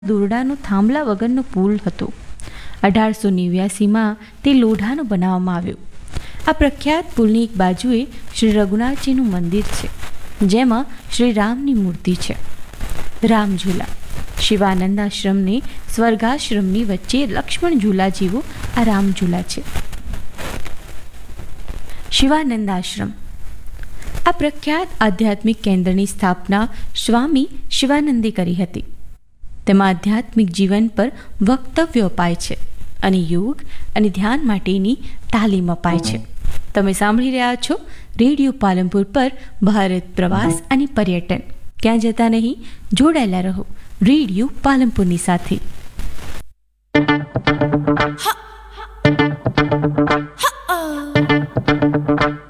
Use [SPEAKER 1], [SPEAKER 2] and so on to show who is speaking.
[SPEAKER 1] દોરડાનો થાંભલા વગરનો પુલ હતો. 1889માં તે લોઢાનો બનાવવામાં આવ્યો. આ પ્રખ્યાત પુલની એક બાજુએ શ્રી રઘુનાથજીનું મંદિર છે, જેમાં શ્રી રામની મૂર્તિ છે. રામઝૂલા શિવાનંદ આશ્રમને સ્વર્ગાશ્રમની વચ્ચે લક્ષ્મણ ઝૂલા જેવો આ રામઝૂલા છે. શિવાનંદ આશ્રમ આ પ્રખ્યાત આધ્યાત્મિક કેન્દ્રની સ્થાપના સ્વામી શિવાનંદે કરી હતી. તેમાં આધ્યાત્મિક જીવન પર વક્તવ્યો અપાય છે અને યોગ અને ધ્યાન માટેની તાલીમ અપાય છે. તમે સાંભળી રહ્યા છો રેડિયો પાલનપુર પર ભારત પ્રવાસ અને પર્યટન. ક્યાં જતા નહીં, જોડાયેલા રહો રેડિયો પાલનપુરની સાથે.